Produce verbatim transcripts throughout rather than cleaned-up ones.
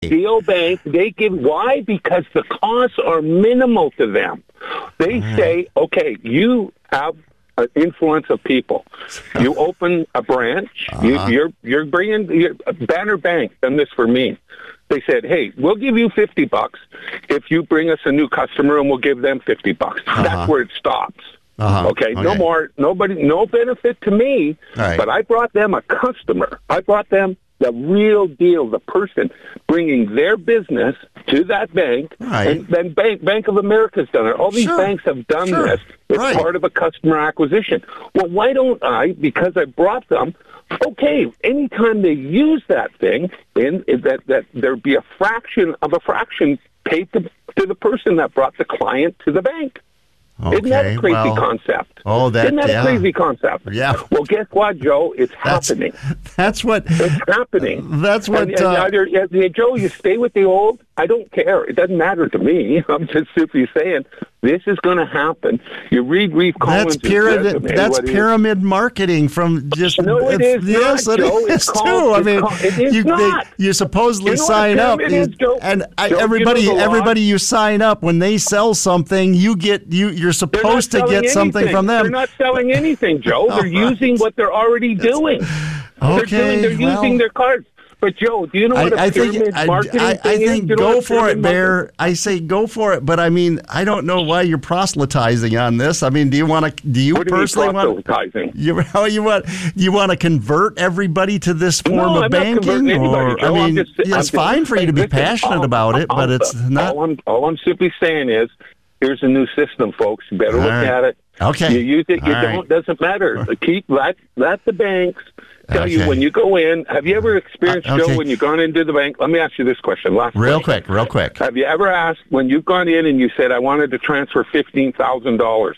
The old bank, they give, why? Because the costs are minimal to them. They Right. say, okay, you have an influence of people. You open a branch, Uh-huh. you, you're you're bringing, you're, Banner Bank done this for me. They said, hey, we'll give you fifty bucks if you bring us a new customer, and we'll give them fifty bucks. Uh-huh. That's where it stops. Uh-huh. Okay? no Okay. more, nobody, no benefit to me, All right. but I brought them a customer. I brought them the real deal, the person bringing their business to that bank. Right. And then Bank Bank of America's done it. All these Sure. banks have done Sure. this. It's Right. part of a customer acquisition. Well, why don't I, because I brought them, okay, anytime they use that thing, in, in that, that there be a fraction of a fraction paid to, to the person that brought the client to the bank. Isn't that a Okay, crazy well, concept? oh, that- Isn't that yeah. a crazy concept? Yeah. Well, guess what, Joe? It's That's, happening. that's what. It's happening. That's what. And, and uh, either, yeah, Joe, you stay with the old. I don't care. It doesn't matter to me. I'm just simply saying this is going to happen. You read Reeve Collins' That's pyramid. resume, That's what he- pyramid marketing from just. No, it it's- is yes, not, it Joe. is It's too. called- I it's mean, called- it is you, not. They, you supposedly You know what sign a up, pyramid is, Joe? and I, Joe, you know everybody, the law? everybody you sign up when they sell something, you get you. You're They're not supposed to selling get something anything. from them. They're not selling anything, Joe. They're All right. using what they're already doing. they're Okay, doing, they're well- using their cards. But Joe, do you know what a I, I think pyramid I, marketing I, I thing think is? Do you know go what for it, pyramid Bear. marketing- I say go for it, but I mean, I don't know why you're proselytizing on this. I mean, do you want to? Do you What do you mean personally want? proselytizing? You, how you want? You want to convert everybody to this form No, of I'm not banking? converting anybody, Or, Joe. I I'm mean, just- yeah, I'm it's just- fine for you to be listen, passionate all- about it, but all- it's not. All I'm, all I'm simply saying is, here's a new system, folks. You better All look right. at it. Okay. You use it. You All don't. right. Doesn't matter. Keep let let the banks tell you Okay. when you go in. Have you ever experienced, Uh, okay. Joe, when you've gone into the bank? Let me ask you this question. Last Real question. quick, real quick. Have you ever asked when you've gone in and you said, I wanted to transfer fifteen thousand dollars?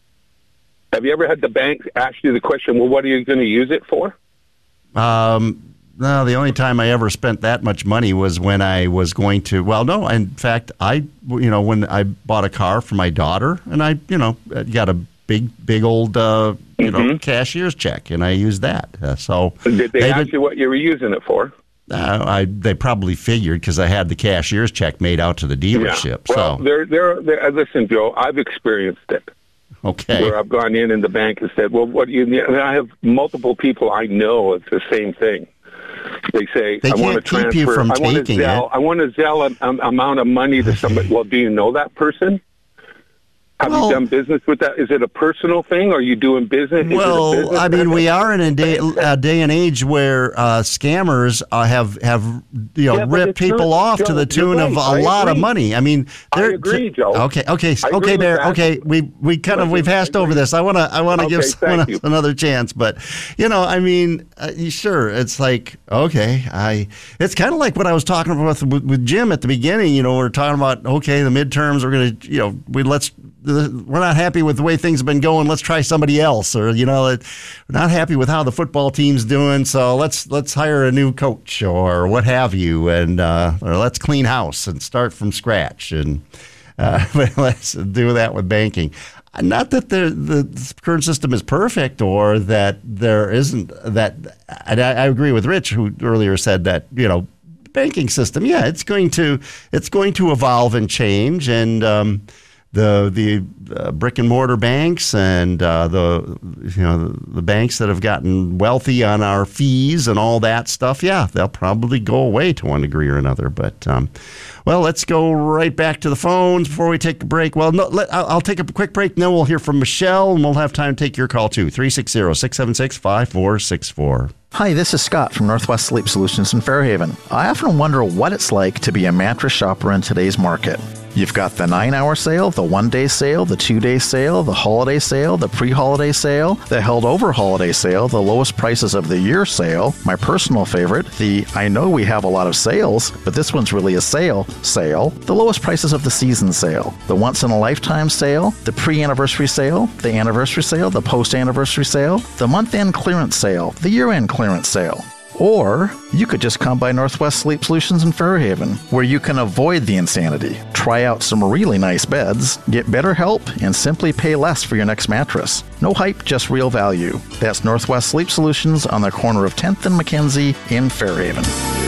Have you ever had the bank ask you the question, well, what are you going to use it for? Um, no, the only time I ever spent that much money was when I was going to. Well, no, in fact, I, you know, when I bought a car for my daughter, and I, you know, got a big, big old, uh, you know, Mm-hmm. cashier's check, and I used that. Uh, so Did they, they ask did- you what you were using it for? Uh, I they probably figured because I had the cashier's check made out to the dealership. Well, so they're, they're, they're, listen, Joe, I've experienced it. okay, Where I've gone in and the bank has said, well, what do you need? And I have multiple people I know it's the same thing. They say, They I want to can't keep you transfer, from I want to taking sell, it. I want to sell an um, amount of money to somebody. Well, do you know that person? Have Well- you done business with that? Is it a personal thing? Are you doing business? Is it a well, business I mean, we thing? are in a day, a day and age where uh, scammers uh, have have you know Yeah, but ripped it's people not- off to Joe, the you're tune of a right. I lot of agree. money. I mean, I they're- agree, Joe. Okay, okay, I agree okay, with Bear. that. Okay, we we kind of Listen, we've hashed I over agree. this. I want to I want to Okay, give thank someone you. else another chance, but you know, I mean, uh, sure, it's like okay, I it's kind of like what I was talking about with, with Jim at the beginning. You know, we're talking about okay, the midterms. We're gonna you know we let's. We're not happy with the way things have been going. Let's try somebody else, or you know, we're not happy with how the football team's doing. So let's let's hire a new coach or what have you, and uh, or let's clean house and start from scratch. And uh, let's do that with banking. Not that the the current system is perfect, or that there isn't that. And I, I agree with Rich, who earlier said that you know, banking system. Yeah, it's going to it's going to evolve and change, and. Um, The the uh, brick and mortar banks and uh, the you know the, the banks that have gotten wealthy on our fees and all that stuff, yeah, they'll probably go away to one degree or another. But um, well, let's go right back to the phones before we take a break. Well, no, let, I'll, I'll take a quick break, and then we'll hear from Michelle, and we'll have time to take your call too. three six zero, six seven six, five four six four. Hi, this is Scott from Northwest Sleep Solutions in Fairhaven. I often wonder what it's like to be a mattress shopper in today's market. You've got the nine-hour sale, the one-day sale, the two-day sale, the holiday sale, the pre-holiday sale, the held-over holiday sale, the lowest prices of the year sale, my personal favorite, the I know we have a lot of sales, but this one's really a sale sale, the lowest prices of the season sale, the once-in-a-lifetime sale, the pre-anniversary sale, the anniversary sale, the post-anniversary sale, the month-end clearance sale, the year-end clearance sale. Or you could just come by Northwest Sleep Solutions in Fairhaven, where you can avoid the insanity, try out some really nice beds, get better help, and simply pay less for your next mattress. No hype, just real value. That's Northwest Sleep Solutions on the corner of tenth and Mackenzie in Fairhaven.